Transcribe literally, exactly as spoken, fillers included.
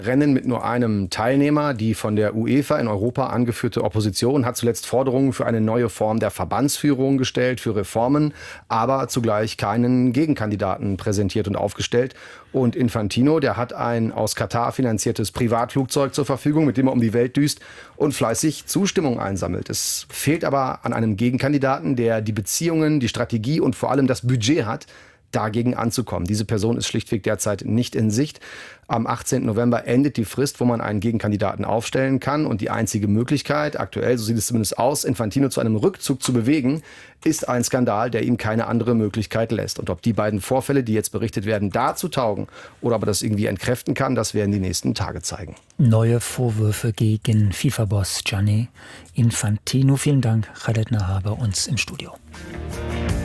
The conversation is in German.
Rennen mit nur einem Teilnehmer. Die von der UEFA in Europa angeführte Opposition hat zuletzt Forderungen für eine neue Form der Verbandsführung gestellt, für Reformen, aber zugleich keinen Gegenkandidaten präsentiert und aufgestellt. Und Infantino, der hat ein aus Katar finanziertes Privatflugzeug zur Verfügung, mit dem er um die Welt düst und fleißig Zustimmung einsammelt. Es fehlt aber an einem Gegenkandidaten, der die Beziehungen, die Strategie und vor allem das Budget hat, dagegen anzukommen. Diese Person ist schlichtweg derzeit nicht in Sicht. Am achtzehnten November endet die Frist, wo man einen Gegenkandidaten aufstellen kann. Und die einzige Möglichkeit, aktuell, so sieht es zumindest aus, Infantino zu einem Rückzug zu bewegen, ist ein Skandal, der ihm keine andere Möglichkeit lässt. Und ob die beiden Vorfälle, die jetzt berichtet werden, dazu taugen oder ob er das irgendwie entkräften kann, das werden die nächsten Tage zeigen. Neue Vorwürfe gegen FIFA-Boss Gianni Infantino. Vielen Dank, Khaled Nahar, bei uns im Studio.